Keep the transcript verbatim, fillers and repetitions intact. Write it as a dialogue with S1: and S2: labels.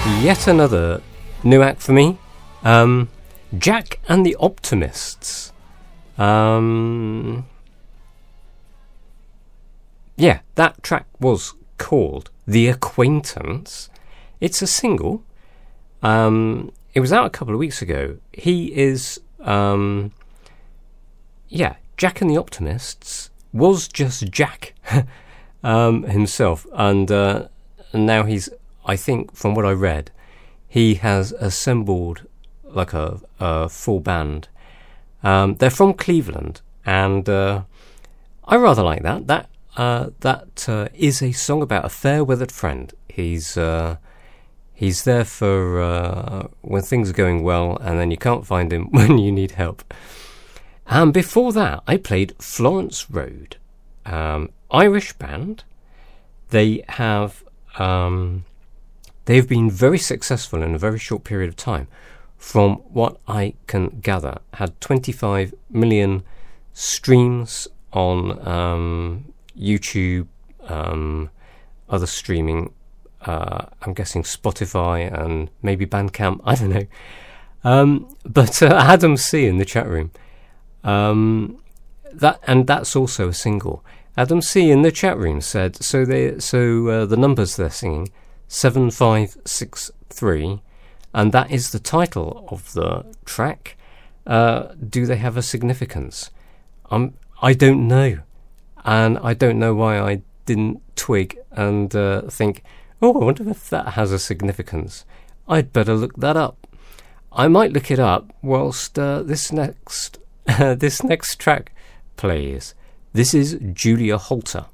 S1: Yet another new act for me. Um, Jack and the Optimists. Um, yeah, that track was called The Acquaintance. It's a single. Um, it was out a couple of weeks ago. He is, um, yeah, Jack and the Optimists was just Jack um, himself. And, uh, and now he's, I think, from what I read, he has assembled like a, a full band. Um, they're from Cleveland, and uh, I rather like that. That uh, that uh, is a song about a fair-weathered friend. He's uh, he's there for uh, when things are going well, and then you can't find him when you need help. And before that, I played Florence Road, um, Irish band. They have um, they've been very successful in a very short period of time. From what I can gather, had twenty-five million streams on um, YouTube, um, other streaming, uh, I'm guessing Spotify and maybe Bandcamp, I don't know. Um, but uh, Adam C in the chat room, um, that and that's also a single. Adam C in the chat room said, so they so uh, the numbers they're singing, seven five six three. And that is the title of the track. Uh, do they have a significance? Um, I don't know. And I don't know why I didn't twig and uh, think, oh, I wonder if that has a significance. I'd better look that up. I might look it up whilst uh, this next uh, this next track plays. This is Julia Holter.